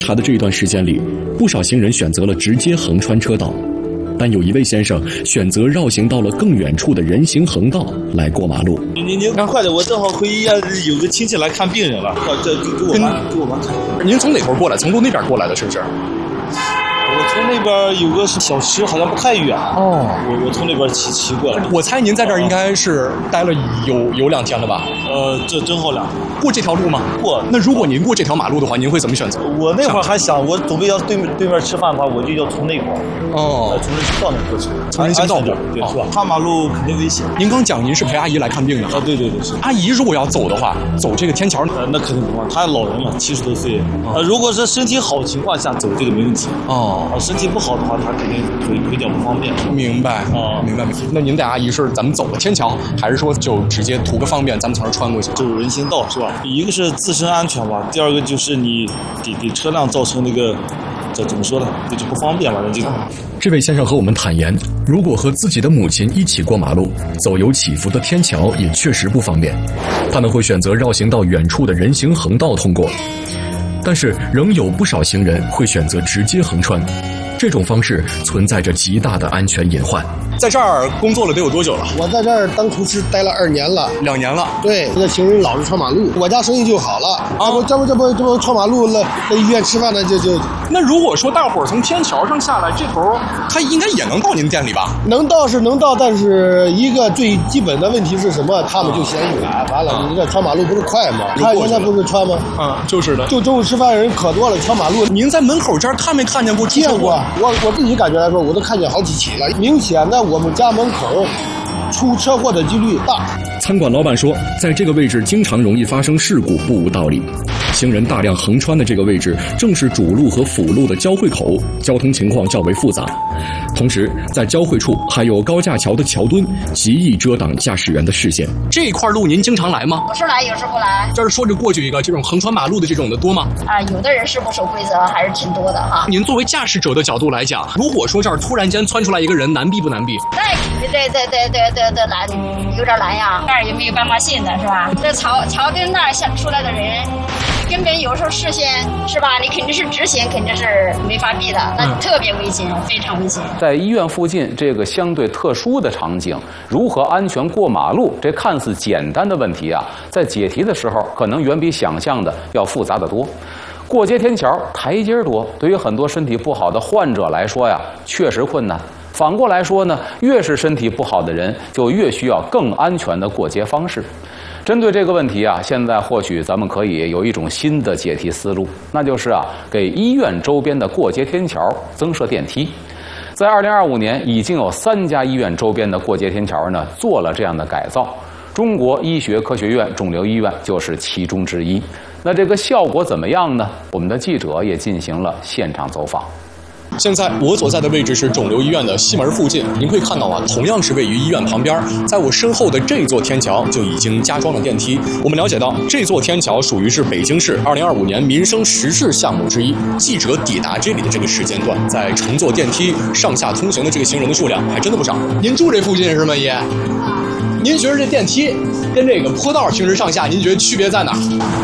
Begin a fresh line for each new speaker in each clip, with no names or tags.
查的这一段时间里，不少行人选择了直接横穿车道，但有一位先生选择绕行到了更远处的人行横道来过马路。
您快点，我正好回医院，有个亲戚来看病人了。这给我妈看。
您从哪头过来？从路那边过来的，是不是？
我从那边有个小吃，好像不太远。哦，我从那边骑过来。
我猜您在这儿应该是待了有2天了吧？
这正好2天。
过这条路吗？
过。
那如果您过这条马路的话，您会怎么选择？
我那会儿还想，我准备要对面吃饭的话，我就要从那块儿。
哦。
从人行道那过去。
从人行道过，
对，是吧？跨马路肯定危险。
您刚讲您是陪阿姨来看病的。
对，是。
阿姨如果要走的话，走这个天桥，
那肯定不方便。她老人嘛，70多岁。如果是身体好情况下走这个没问题。哦。身体不好的话，他肯定腿脚不方便。
明白啊，明白。那您带阿姨是咱们走的天桥，还是说就直接图个方便，咱们从这穿过去？
就是人行道是吧？一个是自身安全吧，第二个就是你给车辆造成那个，这怎么说呢？这就不方便吧？
这位先生和我们坦言，如果和自己的母亲一起过马路，走有起伏的天桥也确实不方便，他们会选择绕行到远处的人行横道通过。但是仍有不少行人会选择直接横穿，这种方式存在着极大的安全隐患。
在这儿工作了得有多久了？
我在这儿当厨师待了2年了
，2年了。
对，这行人老是穿马路，我家生意就好了。这不穿马路了，在医院吃饭的就。
那如果说大伙儿从天桥上下来，这头他应该也能到您店里吧？
能到是能到，但是一个最基本的问题是什么？他们就嫌远，完了你这穿马路不是快吗？他现在不是穿吗？
就是的。
就中午吃饭人可多了，穿马路。
您在门口这儿看没看见过？
见过，我自己感觉来说，我都看见好几起了，明显的。我们家门口出车祸的几率大。
餐馆老板说，在这个位置经常容易发生事故，不无道理。行人大量横穿的这个位置，正是主路和辅路的交汇口，交通情况较为复杂。同时，在交汇处还有高架桥的桥墩，极易遮挡驾驶员的视线。
这一块路您经常来吗？
有时来，有时不来。
这儿说着过去一个，这种横穿马路的这种的多吗？
有的人是不守规则，还是挺多的哈。
您作为驾驶者的角度来讲，如果说这儿突然间窜出来一个人，难避不难避？
对，难，有点难呀。那儿也没有斑马线的是吧？这桥墩那儿想出来的人，根本有时候视线是吧？你肯定是直行，肯定是没法避的，那特别危险，非常危险。
在医院附近这个相对特殊的场景，如何安全过马路，这看似简单的问题啊，在解题的时候可能远比想象的要复杂得多。过街天桥台阶多，对于很多身体不好的患者来说呀，确实困难。反过来说呢，越是身体不好的人，就越需要更安全的过街方式。针对这个问题啊，现在或许咱们可以有一种新的解题思路，那就是给医院周边的过街天桥增设电梯。在2025年，已经有3家医院周边的过街天桥呢做了这样的改造，中国医学科学院肿瘤医院就是其中之一。那这个效果怎么样呢？我们的记者也进行了现场走访。
现在我所在的位置是肿瘤医院的西门附近，您可以看到同样是位于医院旁边，在我身后的这座天桥就已经加装了电梯。我们了解到，这座天桥属于是北京市2025年民生实事项目之一。记者抵达这里的这个时间段，在乘坐电梯上下通行的这个行人的数量还真的不少。您住这附近是吗，爷？您觉得这电梯跟这个坡道平时上下，您觉得区别在哪？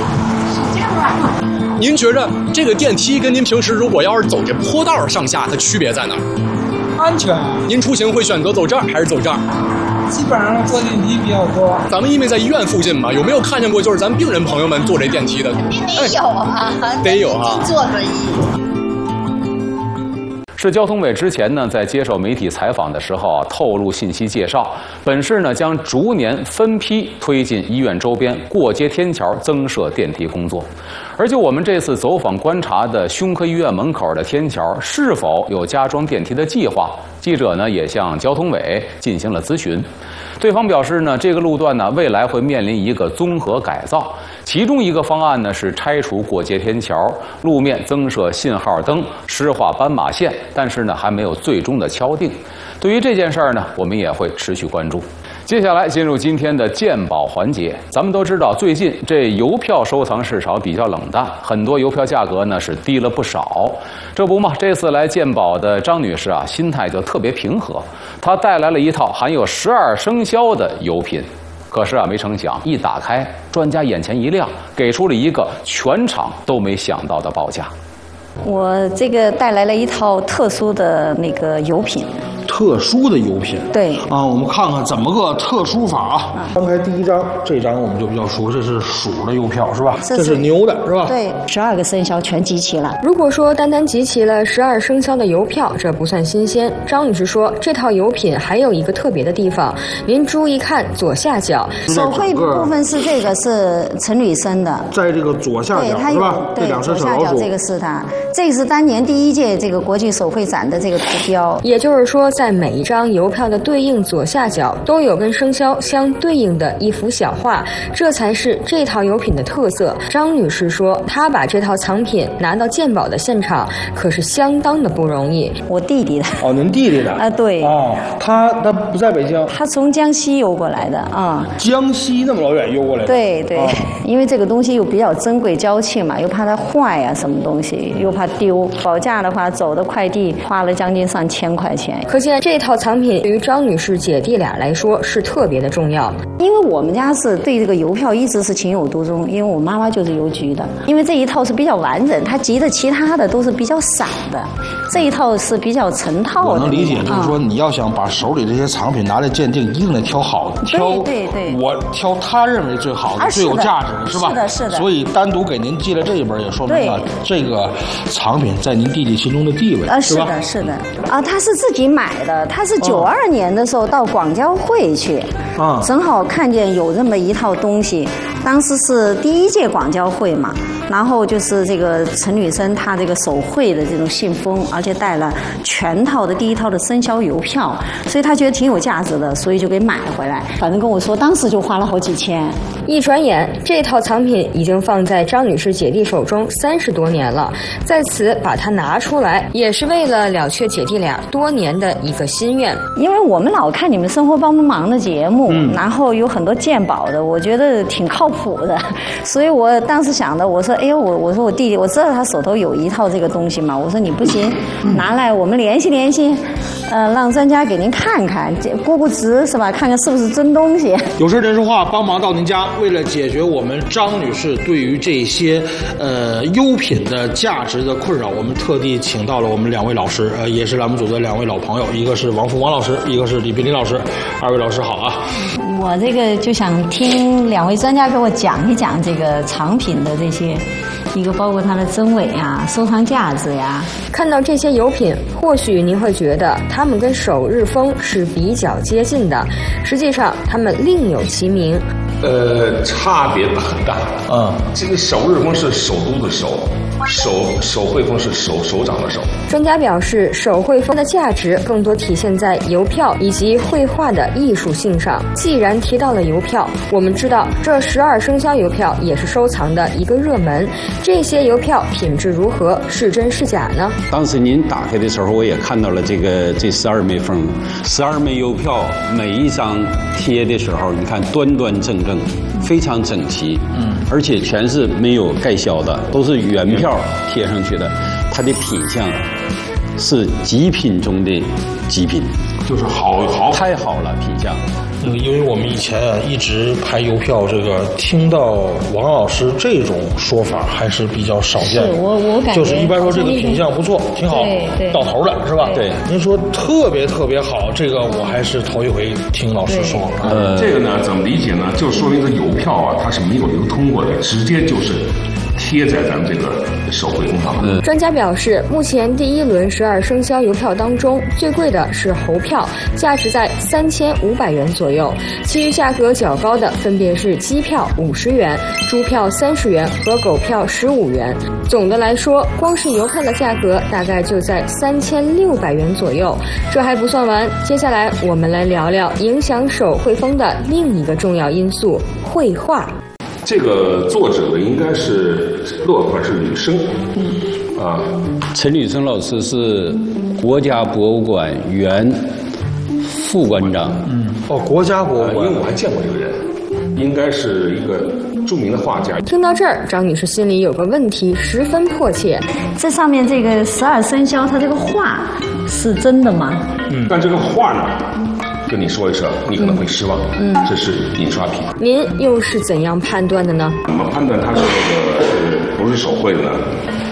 您觉着这个电梯跟您平时如果要是走这坡道上下，它区别在哪儿？
安全。
您出行会选择走这儿还是走这儿？
基本上坐电梯比较多。
咱们因为在医院附近嘛，有没有看见过就是咱病人朋友们坐这电梯的？
得有啊，
得有啊，
坐轮椅。
市交通委之前呢，在接受媒体采访的时候透露信息介绍，本市呢将逐年分批推进医院周边过街天桥增设电梯工作。而就我们这次走访观察的胸科医院门口的天桥是否有加装电梯的计划，记者呢也向交通委进行了咨询。对方表示呢，这个路段呢未来会面临一个综合改造，其中一个方案呢是拆除过街天桥，路面增设信号灯，施画斑马线，但是呢还没有最终的敲定。对于这件事儿呢，我们也会持续关注。接下来进入今天的鉴宝环节。咱们都知道，最近这邮票收藏市场比较冷淡，很多邮票价格呢是低了不少。这不嘛，这次来鉴宝的张女士心态就特别平和，她带来了一套含有12生肖的邮品。可是没成想一打开，专家眼前一亮，给出了一个全场都没想到的报价。
我这个带来了一套特殊的那个油品。
特殊的油品，
对
啊，我们看看怎么个特殊法啊。翻开第一张，这张我们就比较熟，这是鼠的邮票是吧？这是牛的是吧？
对，12个生肖全集齐了。
如果说单单集齐了12生肖的邮票，这不算新鲜。张女士说，这套油品还有一个特别的地方，您注意看左下角，
手绘部分是这个是陈履生的，
在这个左下角是吧？
对，左下角这个是他，这个是当年第1届这个国际手绘展的这个图标，
也就是说，在每一张邮票的对应左下角都有跟生肖相对应的一幅小画，这才是这套油品的特色。张女士说，她把这套藏品拿到鉴宝的现场，可是相当的不容易。
我弟弟的。
哦，您弟弟的
啊？对。
哦，他不在北京，
他从江西邮过来的啊。
江西那么老远邮过来的？
对对，哦，因为这个东西又比较珍贵娇气嘛，又怕它坏呀，什么东西又怕丢，保价的话走的快递花了将近上1000块钱。
可见这套藏品对于张女士姐弟俩来说是特别的重要，
因为我们家是对这个邮票一直是情有独钟，因为我妈妈就是邮局的，因为这一套是比较完整，她集的其他的都是比较散的，这一套是比较成套的。
我能理解，就是说你要想把手里这些藏品拿来鉴定，一定得挑好的，
对，
我挑他认为最好的、最有价值的，是吧？
是的。
所以单独给您寄了这一本，也说明了这个藏品在您弟弟心中的地位，
是吧？是的。啊，他是自己买的，他是92年的时候到广交会去，正好看见有这么一套东西，当时是第1届广交会嘛，然后就是这个陈履生他这个手绘的这种信封，而且带了全套的第1套的生肖邮票，所以他觉得挺有价值的，所以就给买回来。反正跟我说，当时就花了好几千。
一转眼，这套藏品已经放在张女士姐弟手中30多年了。在此把它拿出来，也是为了了却姐弟俩多年的一个心愿。
因为我们老看你们生活帮忙的节目，然后有很多鉴宝的，我觉得挺靠谱的，所以我当时想的，我说，哎呦，我说我弟弟，我知道他手头有一套这个东西嘛，我说你不行，拿来我们联系联系，让专家给您看看，估估值是吧？看看是不是真东西。
有事人说话帮忙到您家，为了解决我们张女士对于这些优品的价值的困扰，我们特地请到了我们2位老师，也是栏目组的2位老朋友，一个是王老师，一个是李碧林老师。2位老师好啊！
我这个就想听2位专家给我讲一讲这个藏品的这些，一个包括它的真伪呀、收藏价值呀。
看到这些油品，或许您会觉得它们跟首日封是比较接近的，实际上它们另有其名。
差别很大。这个首日封是首都的手绘封是手掌的手。
专家表示，手绘封的价值更多体现在邮票以及绘画的艺术性上。既然提到了邮票，我们知道这12生肖邮票也是收藏的一个热门。这些邮票品质如何？是真是假呢？
当时您打开的时候，我也看到了这12枚封，12枚邮票，每一张贴的时候，你看端端正正，非常整齐，而且全是没有盖销的，都是原票贴上去的，它的品相是极品中的极品，
就是好
太好了品相。
因为我们以前一直拍邮票，这个听到王老师这种说法还是比较少见的。
我感觉
就是一般说这个品相不错，挺好，到头了是吧？
对，
您说特别好，这个我还是头一回听老师说。
这个呢怎么理解呢？就说明这邮票啊，它是没有流通过的，直接就是贴在咱们这个手绘封上。
专家表示，目前第1轮12生肖邮票当中，最贵的是猴票，价值在3500元左右，其余价格较高的分别是鸡票50元、猪票30元和狗票15元。总的来说，光是邮票的价格大概就在3600元左右。这还不算完，接下来我们来聊聊影响手绘封的另一个重要因素——绘画。
这个作者呢，应该是落款是吕生，
陈履生老师是国家博物馆原副馆长。
国家博物馆，
因为我还见过这个人，应该是一个著名的画家。
听到这儿，张女士心里有个问题十分迫切：
这上面这个12生肖，它这个画是真的吗？
但这个画呢？跟你说一声，你可能会失望。这是印刷品。
您又是怎样判断的呢？
怎么判断它是不是手绘的呢？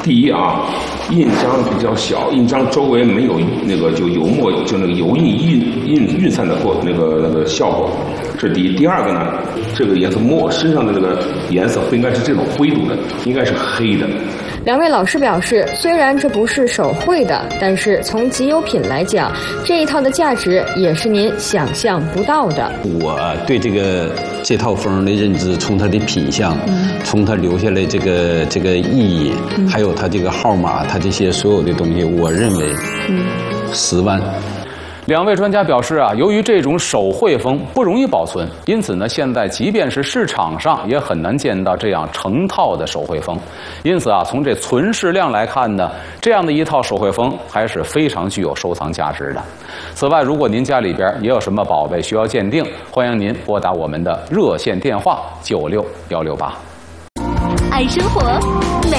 第一啊，印章比较小，印章周围没有那个就油墨就那个油印晕散的那个效果，这是第一。第二个呢，这个颜色墨身上的这个颜色不应该是这种灰度的，应该是黑的。
两位老师表示，虽然这不是手绘的，但是从集邮品来讲，这一套的价值也是您想象不到的。
我对这套风的认知，从它的品相，从它留下来这个意义，还有它这个号码，它这些所有的东西，我认为，10万。
两位专家表示啊，由于这种手绘风不容易保存，因此呢，现在即便是市场上也很难见到这样成套的手绘风。因此啊，从这存世量来看呢，这样的一套手绘风还是非常具有收藏价值的。此外，如果您家里边也有什么宝贝需要鉴定，欢迎您拨打我们的热线电话96-168。
爱生活。